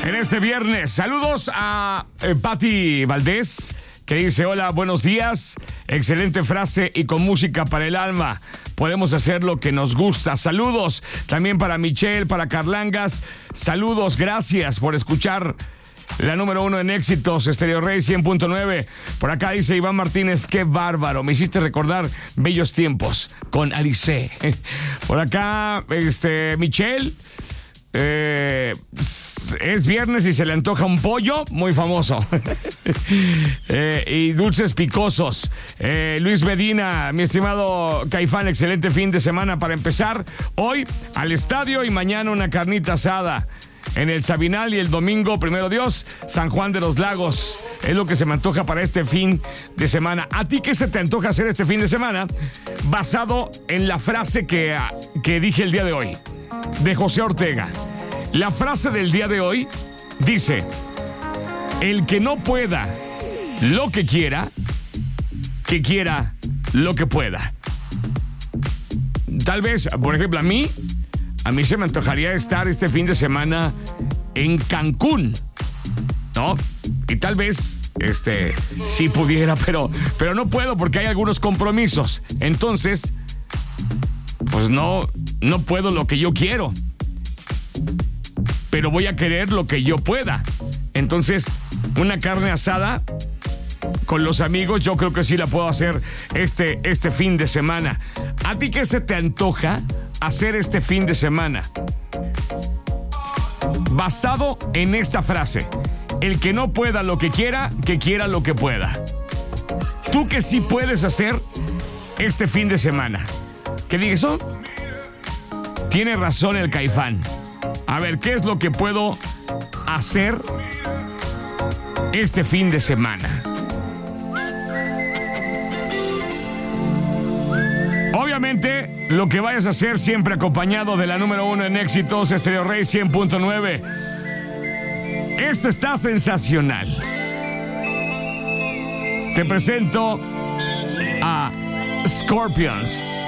en este viernes. Saludos a Patti Valdés, que dice: hola, buenos días. Excelente frase y con música para el alma. Podemos hacer lo que nos gusta. Saludos también para Michelle, para Carlangas. Saludos, gracias por escuchar la número 1 en éxitos, Stereo Rey 100.9. Por acá dice Iván Martínez: qué bárbaro, me hiciste recordar bellos tiempos con Alice. Por acá, Michelle. Es viernes y se le antoja un pollo muy famoso. Y dulces picosos. Luis Medina, mi estimado Caifán, excelente fin de semana para empezar. Hoy al estadio y mañana una carnita asada en el Sabinal, y el domingo, primero Dios, San Juan de los Lagos. Es lo que se me antoja para este fin de semana. ¿A ti qué se te antoja hacer este fin de semana? Basado en la frase que dije el día de hoy, de José Ortega. La frase del día de hoy dice: el que no pueda lo que quiera lo que pueda. Tal vez, por ejemplo, a mí se me antojaría estar este fin de semana en Cancún, ¿no? Y tal vez, sí pudiera, pero no puedo porque hay algunos compromisos. Entonces, pues no puedo lo que yo quiero, pero voy a querer lo que yo pueda. Entonces, una carne asada con los amigos, yo creo que sí la puedo hacer este fin de semana. ¿A ti qué se te antoja hacer este fin de semana? Basado en esta frase: el que no pueda lo que quiera lo que pueda. ¿Tú qué sí puedes hacer este fin de semana? ¿Qué dices? ¿Oh? Tiene razón el Caifán. A ver, ¿qué es lo que puedo hacer este fin de semana? Obviamente, lo que vayas a hacer siempre acompañado de la número 1 en éxitos, Stereo Rey 100.9. Esto está sensacional. Te presento a Scorpions.